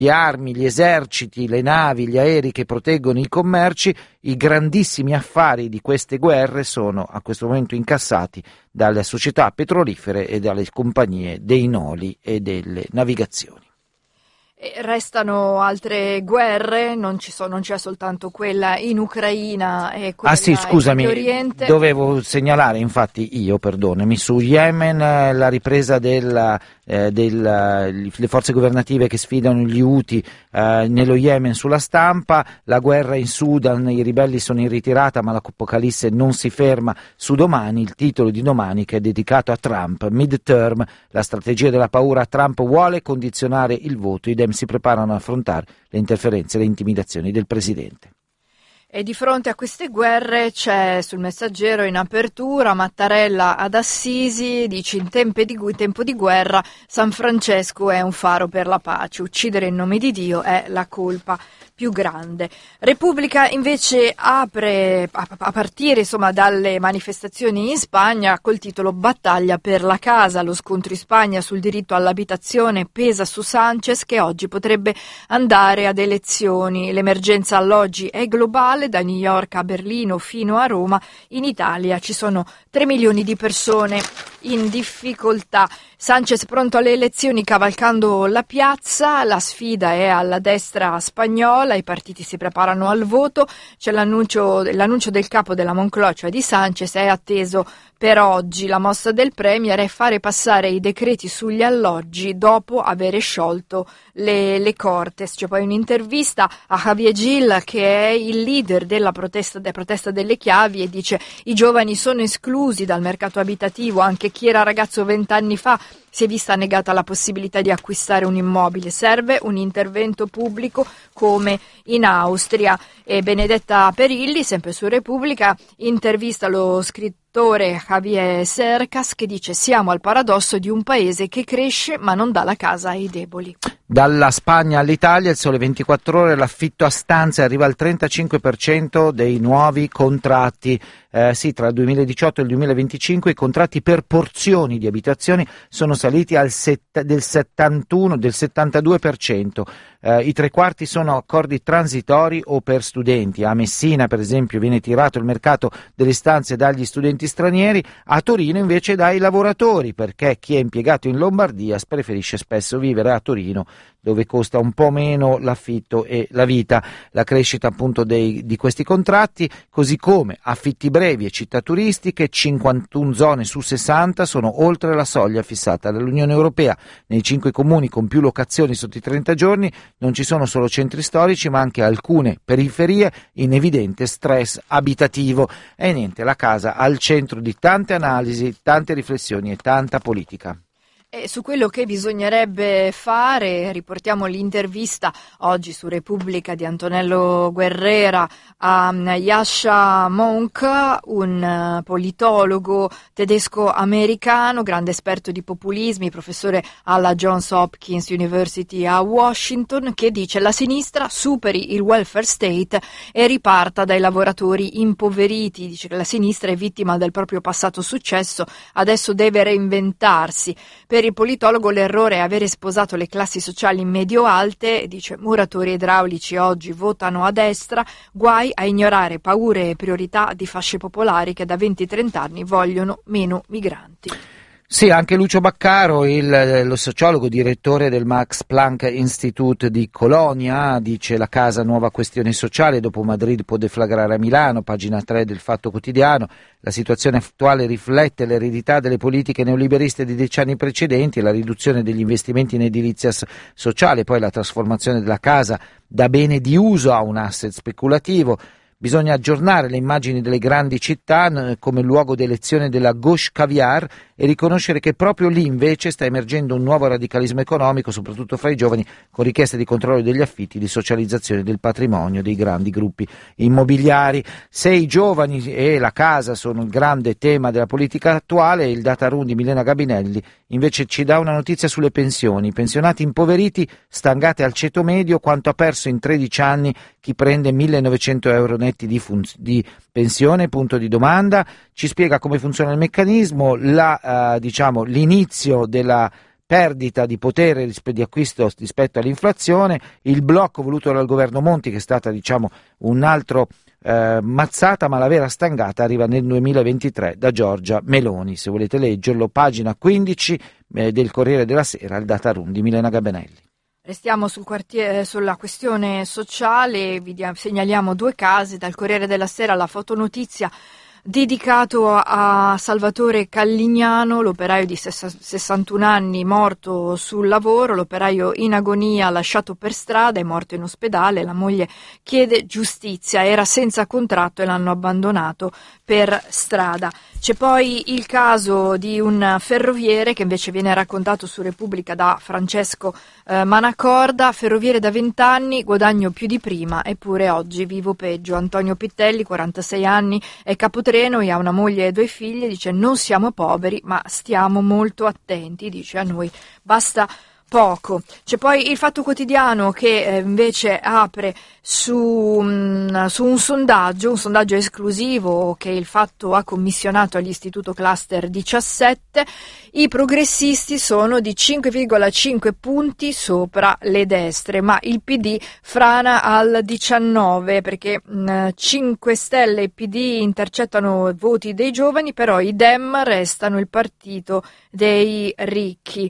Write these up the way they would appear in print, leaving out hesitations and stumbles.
le armi, gli eserciti, le navi, gli aerei che proteggono i commerci, i grandissimi affari di queste guerre sono a questo momento incassati dalle società petrolifere e dalle compagnie dei noli e delle navigazioni. Restano altre guerre, non c'è soltanto quella in Ucraina e quella in Medio Oriente. Dovevo segnalare perdonami, su Yemen la ripresa le forze governative che sfidano gli Houthi nello Yemen sulla stampa, la guerra in Sudan, i ribelli sono in ritirata ma l'apocalisse non si ferma su Domani, il titolo di domani che è dedicato a Trump, midterm, la strategia della paura, Trump vuole condizionare il voto, i Dem si preparano ad affrontare le interferenze e le intimidazioni del presidente. E di fronte a queste guerre c'è sul Messaggero in apertura Mattarella ad Assisi, dice in tempo di guerra San Francesco è un faro per la pace, uccidere in nome di Dio è la colpa più grande. Repubblica invece apre a partire dalle manifestazioni in Spagna col titolo Battaglia per la casa, lo scontro in Spagna sul diritto all'abitazione pesa su Sánchez che oggi potrebbe andare ad elezioni, l'emergenza alloggi è globale da New York a Berlino fino a Roma, in Italia ci sono 3 milioni di persone in difficoltà. Sánchez pronto alle elezioni cavalcando la piazza, la sfida è alla destra spagnola, i partiti si preparano al voto, c'è l'annuncio del capo della Moncloa, cioè di Sánchez, è atteso per oggi. La mossa del Premier è fare passare i decreti sugli alloggi dopo aver sciolto le Cortes. C'è poi un'intervista a Javier Gil che è il leader della protesta delle chiavi e dice i giovani sono esclusi dal mercato abitativo, anche chi era ragazzo 20 anni fa si è vista negata la possibilità di acquistare un immobile, serve un intervento pubblico come in Austria. E Benedetta Perilli, sempre su Repubblica, intervista lo scrittore Javier Cercas che dice siamo al paradosso di un paese che cresce ma non dà la casa ai deboli. Dalla Spagna all'Italia, il Sole 24 Ore, l'affitto a stanze arriva al 35% dei nuovi contratti. Tra il 2018 e il 2025 i contratti per porzioni di abitazioni sono saliti del 72%. I 3/4 sono accordi transitori o per studenti. A Messina, per esempio, viene tirato il mercato delle stanze dagli studenti stranieri, a Torino invece dai lavoratori, perché chi è impiegato in Lombardia preferisce spesso vivere a Torino, dove costa un po' meno l'affitto e la vita. La crescita appunto di questi contratti, così come affitti brevi e città turistiche, 51 zone su 60 sono oltre la soglia fissata dall'Unione Europea. Nei 5 comuni con più locazioni sotto i 30 giorni non ci sono solo centri storici ma anche alcune periferie in evidente stress abitativo. E niente, la casa al centro di tante analisi, tante riflessioni e tanta politica. E su quello che bisognerebbe fare riportiamo l'intervista oggi su Repubblica di Antonello Guerrera a Yascha Mounk, un politologo tedesco-americano, grande esperto di populismi, professore alla Johns Hopkins University a Washington, che dice la sinistra superi il welfare state e riparta dai lavoratori impoveriti. Dice che la sinistra è vittima del proprio passato successo, adesso deve reinventarsi. Per il politologo l'errore è avere sposato le classi sociali medio-alte, dice muratori idraulici oggi votano a destra, guai a ignorare paure e priorità di fasce popolari che da 20-30 anni vogliono meno migranti. Sì, anche Lucio Baccaro, lo sociologo direttore del Max Planck Institute di Colonia, dice la casa nuova questione sociale, dopo Madrid può deflagrare a Milano, pagina 3 del Fatto Quotidiano. La situazione attuale riflette l'eredità delle politiche neoliberiste di decenni precedenti, la riduzione degli investimenti in edilizia sociale, poi la trasformazione della casa da bene di uso a un asset speculativo. Bisogna aggiornare le immagini delle grandi città come luogo di elezione della gauche caviar e riconoscere che proprio lì invece sta emergendo un nuovo radicalismo economico, soprattutto fra i giovani, con richieste di controllo degli affitti, di socializzazione del patrimonio dei grandi gruppi immobiliari. Se i giovani e la casa sono il grande tema della politica attuale, il data room di Milena Gabinelli invece ci dà una notizia sulle pensioni. Pensionati impoveriti, stangate al ceto medio, quanto ha perso in 13 anni chi prende 1.900 euro netti di pensione, punto di domanda. Ci spiega come funziona il meccanismo, l'inizio della perdita di potere di acquisto rispetto all'inflazione, il blocco voluto dal governo Monti, che è stata un altro mazzata, ma la vera stangata arriva nel 2023 da Giorgia Meloni. Se volete leggerlo, pagina 15 del Corriere della Sera, il data room di Milena Gabenelli. Restiamo sulla questione sociale, vi segnaliamo 2 casi dal Corriere della Sera, la fotonotizia dedicato a Salvatore Callignano, l'operaio di 61 anni morto sul lavoro, l'operaio in agonia lasciato per strada, è morto in ospedale, la moglie chiede giustizia, era senza contratto e l'hanno abbandonato per strada. C'è poi il caso di un ferroviere che invece viene raccontato su Repubblica da Francesco Manacorda, ferroviere da 20 anni, guadagno più di prima, eppure oggi vivo peggio. Antonio Pittelli, 46 anni, è capotreno e ha una moglie e 2 figlie, dice non siamo poveri ma stiamo molto attenti, dice a noi basta poco. C'è poi il Fatto Quotidiano che invece apre su un sondaggio esclusivo che il Fatto ha commissionato all'Istituto Cluster 17. I progressisti sono di 5,5 punti sopra le destre, ma il PD frana al 19 perché 5 Stelle e PD intercettano voti dei giovani, però i Dem restano il partito dei ricchi.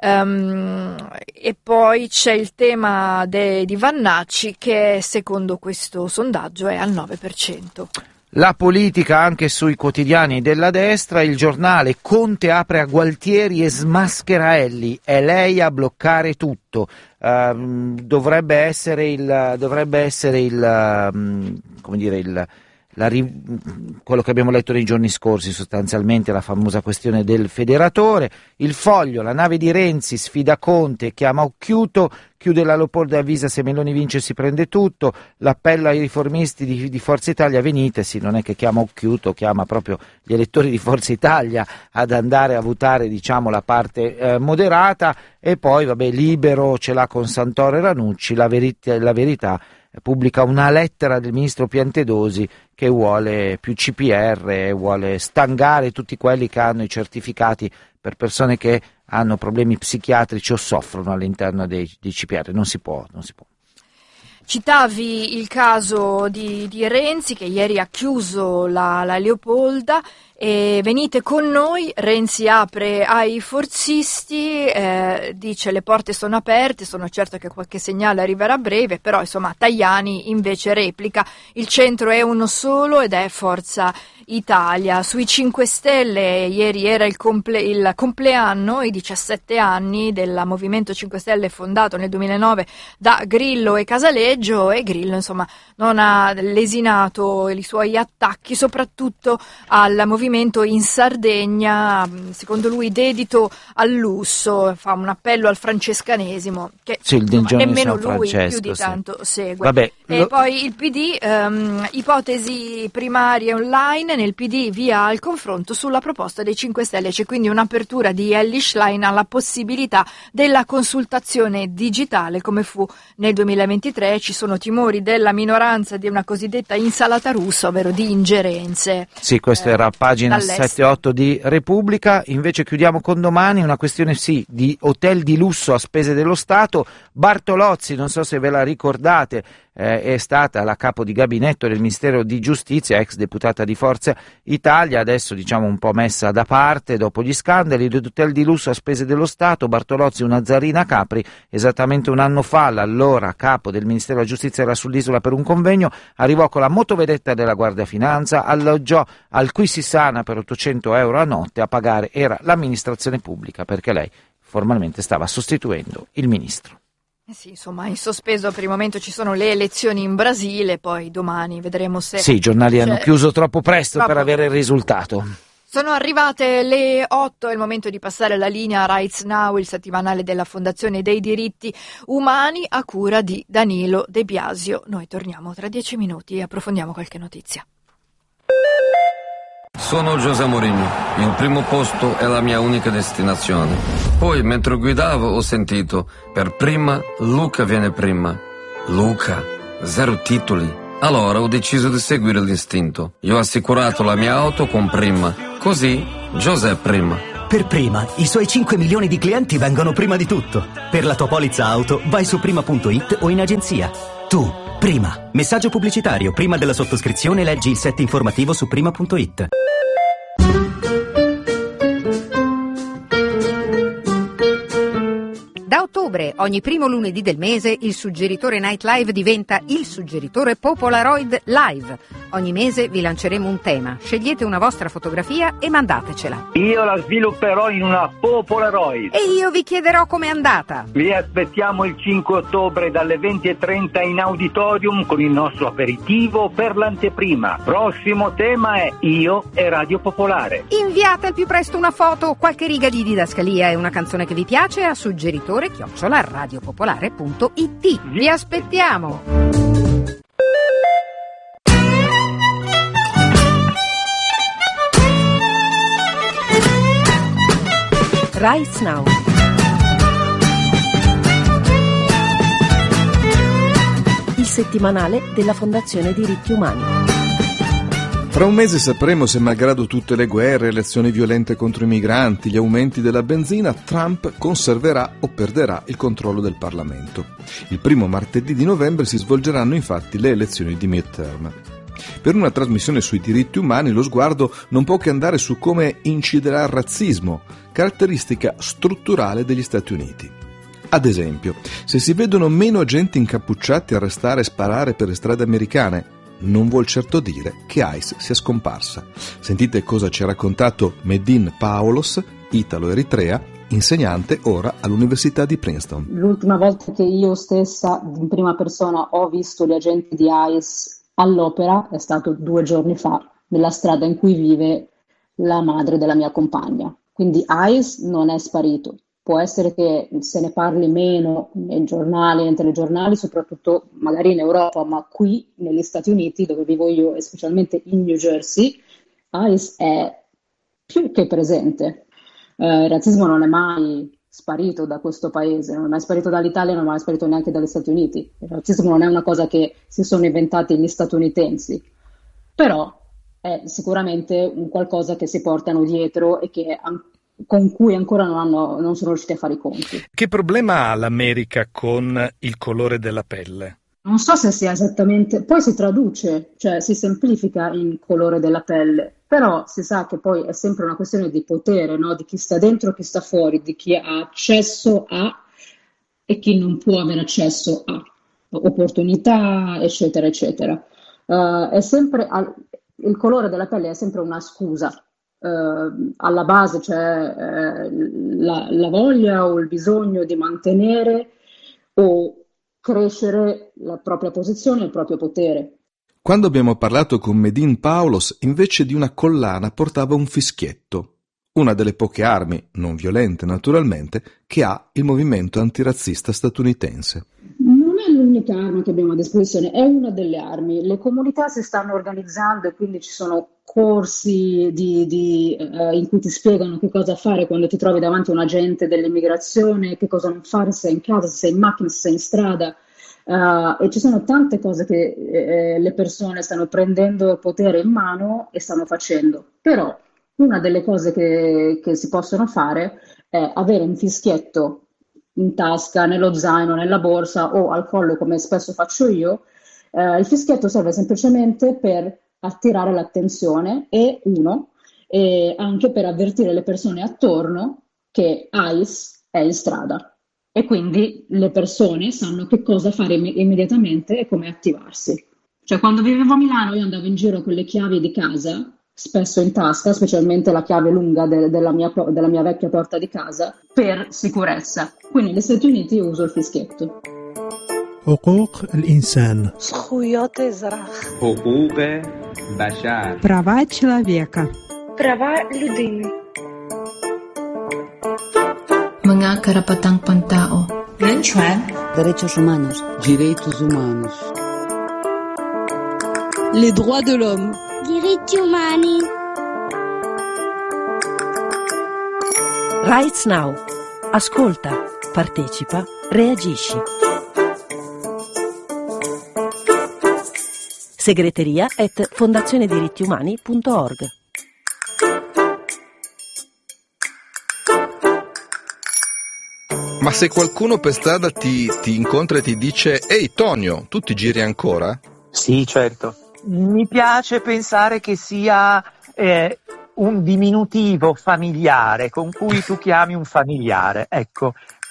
E poi c'è il tema di Vannacci che secondo questo sondaggio è al 9%. La politica anche sui quotidiani della destra, il Giornale, Conte apre a Gualtieri e smaschera Elly, è lei a bloccare tutto. Dovrebbe essere quello che abbiamo letto nei giorni scorsi, sostanzialmente la famosa questione del federatore. Il Foglio, la nave di Renzi sfida Conte, chiama Occhiuto, chiude la Leopoldo e avvisa se Meloni vince si prende tutto, l'appello ai riformisti di Forza Italia, venite, sì, non è che chiama Occhiuto, chiama proprio gli elettori di Forza Italia ad andare a votare la parte moderata. E poi Libero ce l'ha con Santoro e Ranucci, la verità pubblica una lettera del ministro Piantedosi che vuole più CPR, vuole stangare tutti quelli che hanno i certificati per persone che hanno problemi psichiatrici o soffrono all'interno dei CPR. Non si può. Citavi il caso di Renzi che ieri ha chiuso la Leopolda. E venite con noi, Renzi apre ai forzisti, dice le porte sono aperte, sono certo che qualche segnale arriverà a breve, però Tajani invece replica, il centro è uno solo ed è Forza Italia. Sui 5 Stelle ieri era il compleanno, i 17 anni del Movimento 5 Stelle fondato nel 2009 da Grillo e Casaleggio, e Grillo non ha lesinato i suoi attacchi soprattutto al movimento in Sardegna, secondo lui dedito al lusso, fa un appello al francescanesimo che nemmeno lui più di tanto segue. Poi il PD, ipotesi primarie online, nel PD via al confronto sulla proposta dei 5 Stelle, c'è quindi un'apertura di Elly Schlein alla possibilità della consultazione digitale come fu nel 2023, ci sono timori della minoranza di una cosiddetta insalata russa, ovvero di ingerenze. Sì, questa era pagina 7-8 di Repubblica. Invece chiudiamo con Domani, una questione di hotel di lusso a spese dello Stato. Bartolozzi, non so se ve la ricordate, è stata la capo di gabinetto del Ministero di Giustizia, ex deputata di Forza Italia, adesso un po' messa da parte dopo gli scandali di hotel di lusso a spese dello Stato. Bartolozzi, una Zarina Capri, esattamente un anno fa l'allora capo del Ministero della Giustizia era sull'isola per un convegno, arrivò con la motovedetta della Guardia Finanza, alloggiò al Qui si sana per 800 euro a notte, a pagare era l'amministrazione pubblica perché lei formalmente stava sostituendo il ministro. Sì, in sospeso per il momento ci sono le elezioni in Brasile, poi domani vedremo se... Sì, i giornali hanno chiuso troppo presto per avere il risultato. Sono arrivate le 8, è il momento di passare la linea a Rights Now, il settimanale della Fondazione dei Diritti Umani a cura di Danilo De Biasio. Noi torniamo tra 10 minuti e approfondiamo qualche notizia. Sono José Mourinho, il primo posto è la mia unica destinazione. Poi, mentre guidavo, ho sentito, per prima, Luca viene prima. Luca, 0 titoli. Allora ho deciso di seguire l'istinto. Io ho assicurato la mia auto con Prima. Così, José prima. Per Prima, i suoi 5 milioni di clienti vengono prima di tutto. Per la tua polizza auto, vai su prima.it o in agenzia. Tu, Prima. Messaggio pubblicitario. Prima della sottoscrizione leggi il set informativo su prima.it. Da ottobre, ogni primo lunedì del mese, il suggeritore Night Live diventa il suggeritore Popolaroid Live. Ogni mese vi lanceremo un tema, scegliete una vostra fotografia e mandatecela. Io la svilupperò in una Popolaroid. E io vi chiederò com'è andata. Vi aspettiamo il 5 ottobre dalle 20:30 in auditorium con il nostro aperitivo per l'anteprima. Prossimo tema è Io e Radio Popolare. Inviate al più presto una foto, qualche riga di didascalia e una canzone che vi piace a suggeritore@radiopopolare.it. Vi aspettiamo! Rights Now. Il settimanale della Fondazione Diritti Umani. Fra un mese sapremo se, malgrado tutte le guerre, le azioni violente contro i migranti, gli aumenti della benzina, Trump conserverà o perderà il controllo del Parlamento. Il primo martedì di novembre si svolgeranno infatti le elezioni di midterm. Per una trasmissione sui diritti umani lo sguardo non può che andare su come inciderà il razzismo, caratteristica strutturale degli Stati Uniti. Ad esempio, se si vedono meno agenti incappucciati arrestare e sparare per le strade americane, non vuol certo dire che ICE sia scomparsa. Sentite cosa ci ha raccontato Medin Paulos, italo-eritrea, insegnante ora all'Università di Princeton. L'ultima volta che io stessa in prima persona ho visto gli agenti di ICE all'opera è stato 2 giorni fa, nella strada in cui vive la madre della mia compagna. Quindi ICE non è sparito. Può essere che se ne parli meno nei giornali, nei telegiornali, soprattutto magari in Europa, ma qui negli Stati Uniti, dove vivo io, e specialmente in New Jersey, ICE è più che presente. Il razzismo non è mai sparito da questo paese, non è mai sparito dall'Italia, non è mai sparito neanche dagli Stati Uniti. Il razzismo non è una cosa che si sono inventati gli statunitensi, però è sicuramente un qualcosa che si portano dietro e che con cui ancora non sono riusciti a fare i conti. Che problema ha l'America con il colore della pelle? Non so se sia esattamente, poi si traduce, cioè si semplifica in colore della pelle, però si sa che poi è sempre una questione di potere, no? Di chi sta dentro e chi sta fuori, di chi ha accesso a e chi non può avere accesso a opportunità, eccetera, eccetera. È sempre il colore della pelle è sempre una scusa. Alla base c'è la voglia o il bisogno di mantenere o crescere la propria posizione e il proprio potere. Quando abbiamo parlato con Medin Paulos, invece di una collana portava un fischietto, una delle poche armi, non violente naturalmente, che ha il movimento antirazzista statunitense. Non è l'unica arma che abbiamo a disposizione, è una delle armi. Le comunità si stanno organizzando e quindi ci sono corsi in cui ti spiegano che cosa fare quando ti trovi davanti a un agente dell'immigrazione, che cosa non fare se sei in casa, se sei in macchina, se sei in strada. E ci sono tante cose che le persone stanno prendendo il potere in mano e stanno facendo. Però una delle cose che si possono fare è avere un fischietto in tasca, nello zaino, nella borsa o al collo, come spesso faccio io. Il fischietto serve semplicemente per attirare l'attenzione e anche per avvertire le persone attorno che ICE è in strada e quindi le persone sanno che cosa fare immediatamente e come attivarsi. Cioè, quando vivevo a Milano io andavo in giro con le chiavi di casa, spesso in tasca, specialmente la chiave lunga della mia vecchia porta di casa, per sicurezza. Qui negli Stati Uniti io uso il fischietto. حقوق الإنسان. زخويات الأزرار. حقوق بشر. Права человека. Права людини. Mga karapatang pantao. 人权. Derechos humanos. Direitos humanos. Les droits de l'homme. Diritti umani. Rights Now. Ascolta, partecipa, reagisci. Segreteria@fondazionedirittiumani.org. Ma se qualcuno per strada ti incontra e ti dice «Ehi Tonio, tu ti giri ancora?» Sì, certo. Mi piace pensare che sia un diminutivo familiare con cui tu chiami un familiare, ecco.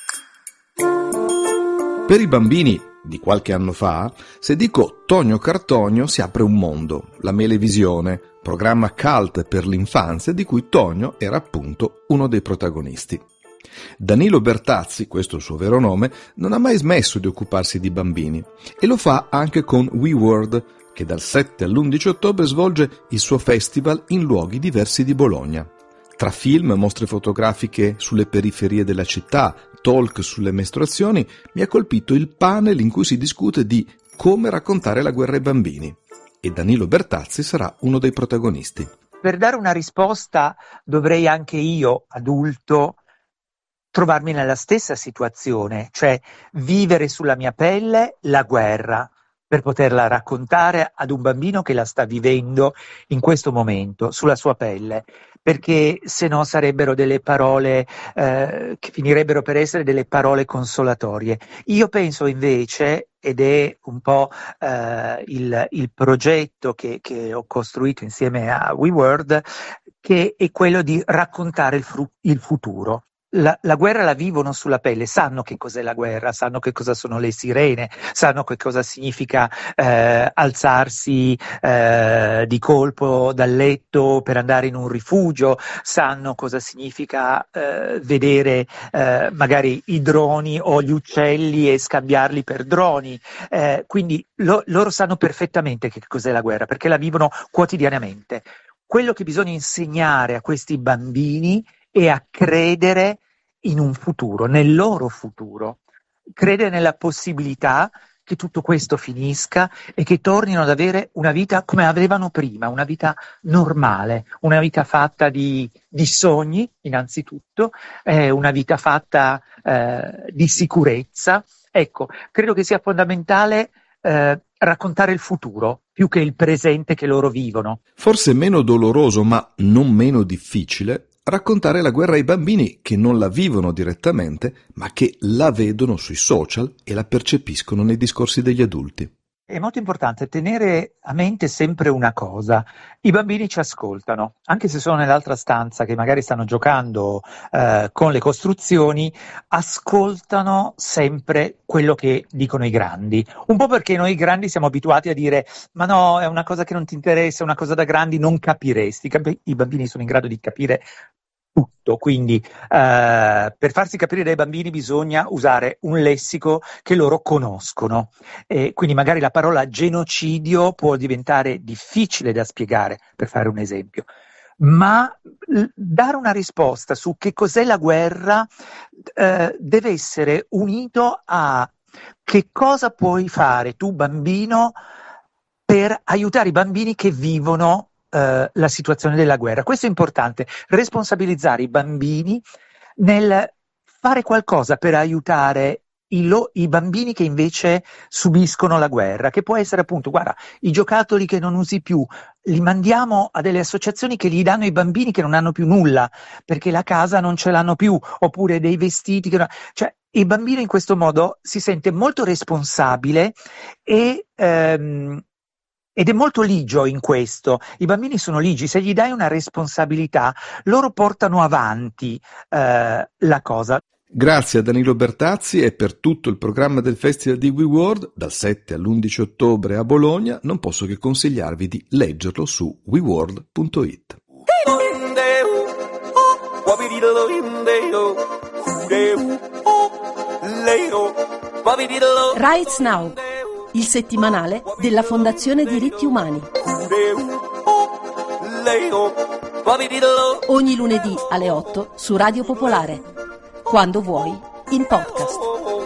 Per i bambini di qualche anno fa, se dico Tonio Cartonio si apre un mondo, la Melevisione, programma cult per l'infanzia di cui Tonio era appunto uno dei protagonisti. Danilo Bertazzi, questo è il suo vero nome, non ha mai smesso di occuparsi di bambini e lo fa anche con WeWorld, che dal 7 all'11 ottobre svolge il suo festival in luoghi diversi di Bologna. Tra film, mostre fotografiche sulle periferie della città, talk sulle mestruazioni, mi ha colpito il panel in cui si discute di come raccontare la guerra ai bambini. E Danilo Bertazzi sarà uno dei protagonisti. Per dare una risposta dovrei anche io, adulto, trovarmi nella stessa situazione, cioè vivere sulla mia pelle la guerra per poterla raccontare ad un bambino che la sta vivendo in questo momento, sulla sua pelle, perché se no sarebbero delle parole che finirebbero per essere delle parole consolatorie. Io penso invece, ed è un po' il progetto che ho costruito insieme a WeWorld, che è quello di raccontare il futuro. La guerra la vivono sulla pelle, sanno che cos'è la guerra, sanno che cosa sono le sirene, sanno che cosa significa alzarsi di colpo dal letto per andare in un rifugio, sanno cosa significa vedere magari i droni o gli uccelli e scambiarli per droni, quindi loro sanno perfettamente che cos'è la guerra perché la vivono quotidianamente. Quello che bisogna insegnare a questi bambini è a credere in un futuro, nel loro futuro, credere nella possibilità che tutto questo finisca e che tornino ad avere una vita come avevano prima, una vita normale, una vita fatta di sogni innanzitutto, una vita fatta di sicurezza. Ecco, credo che sia fondamentale raccontare il futuro più che il presente che loro vivono. Forse meno doloroso, ma non meno difficile, raccontare la guerra ai bambini che non la vivono direttamente, ma che la vedono sui social e la percepiscono nei discorsi degli adulti. È molto importante tenere a mente sempre una cosa: i bambini ci ascoltano, anche se sono nell'altra stanza che magari stanno giocando con le costruzioni, ascoltano sempre quello che dicono i grandi, un po' perché noi grandi siamo abituati a dire ma no, è una cosa che non ti interessa, è una cosa da grandi, non capiresti. I bambini sono in grado di capire tutto, quindi per farsi capire dai bambini bisogna usare un lessico che loro conoscono, quindi magari la parola genocidio può diventare difficile da spiegare, per fare un esempio, ma dare una risposta su che cos'è la guerra deve essere unito a che cosa puoi fare tu bambino per aiutare i bambini che vivono la situazione della guerra. Questo è importante, responsabilizzare i bambini nel fare qualcosa per aiutare i bambini che invece subiscono la guerra, che può essere appunto, guarda, i giocattoli che non usi più, li mandiamo a delle associazioni che gli danno ai bambini che non hanno più nulla, perché la casa non ce l'hanno più, oppure dei vestiti che cioè il bambino in questo modo si sente molto responsabile ed è molto ligio in questo. I bambini sono ligi, se gli dai una responsabilità, loro portano avanti la cosa. Grazie a Danilo Bertazzi e per tutto il programma del Festival di WeWorld, dal 7 all'11 ottobre a Bologna, non posso che consigliarvi di leggerlo su weworld.it. Rights Now, il settimanale della Fondazione Diritti Umani. Ogni lunedì alle 8 su Radio Popolare. Quando vuoi, in podcast.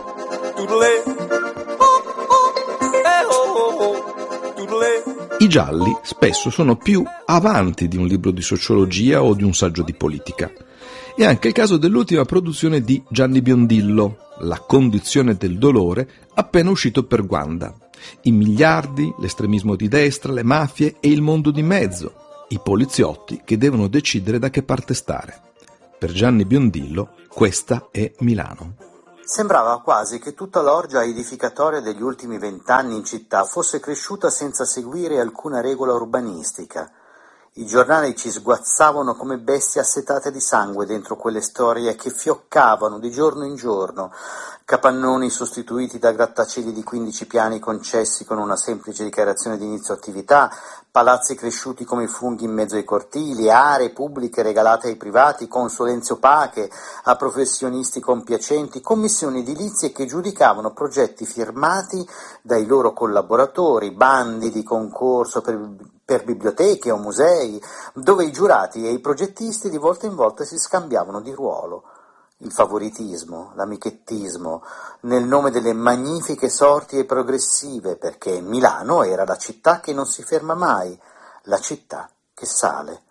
I gialli spesso sono più avanti di un libro di sociologia o di un saggio di politica. È anche il caso dell'ultima produzione di Gianni Biondillo, La condizione del dolore, appena uscito per Wanda. I miliardi, l'estremismo di destra, le mafie e il mondo di mezzo, i poliziotti che devono decidere da che parte stare. Per Gianni Biondillo questa è Milano. Sembrava quasi che tutta l'orgia edificatoria degli ultimi 20 anni in città fosse cresciuta senza seguire alcuna regola urbanistica. I giornali ci sguazzavano come bestie assetate di sangue dentro quelle storie che fioccavano di giorno in giorno, capannoni sostituiti da grattacieli di 15 piani concessi con una semplice dichiarazione di inizio attività, palazzi cresciuti come i funghi in mezzo ai cortili, aree pubbliche regalate ai privati, consulenze opache a professionisti compiacenti, commissioni edilizie che giudicavano progetti firmati dai loro collaboratori, bandi di concorso per biblioteche o musei, dove i giurati e i progettisti di volta in volta si scambiavano di ruolo. Il favoritismo, l'amichettismo, nel nome delle magnifiche sorti e progressive, perché Milano era la città che non si ferma mai, la città che sale.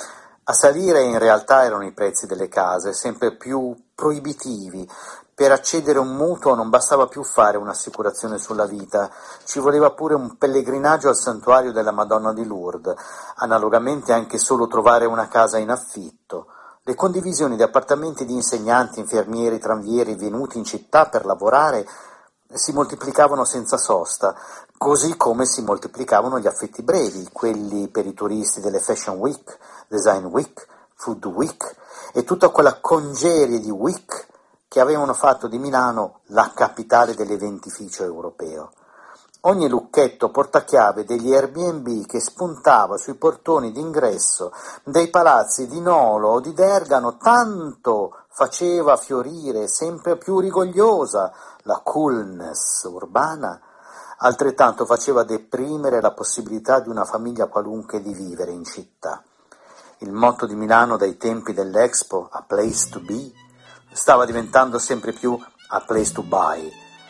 A salire in realtà erano i prezzi delle case, sempre più proibitivi. Per accedere a un mutuo non bastava più fare un'assicurazione sulla vita, ci voleva pure un pellegrinaggio al santuario della Madonna di Lourdes, analogamente anche solo trovare una casa in affitto. Le condivisioni di appartamenti di insegnanti, infermieri, tranvieri venuti in città per lavorare si moltiplicavano senza sosta, così come si moltiplicavano gli affitti brevi, quelli per i turisti delle Fashion Week, Design Week, Food Week e tutta quella congerie di week che avevano fatto di Milano la capitale dell'eventificio europeo. Ogni lucchetto portachiave degli Airbnb che spuntava sui portoni d'ingresso dei palazzi di Nolo o di Dergano tanto faceva fiorire sempre più rigogliosa la coolness urbana, altrettanto faceva deprimere la possibilità di una famiglia qualunque di vivere in città. Il motto di Milano dai tempi dell'Expo, a place to be, stava diventando sempre più a place to buy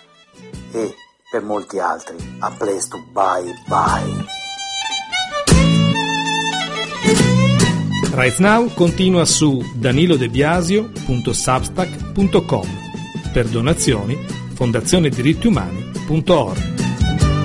e per molti altri a place to buy. Right Now continua su danilodebiasio.substack.com. Per donazioni fondazionediritti umani.org.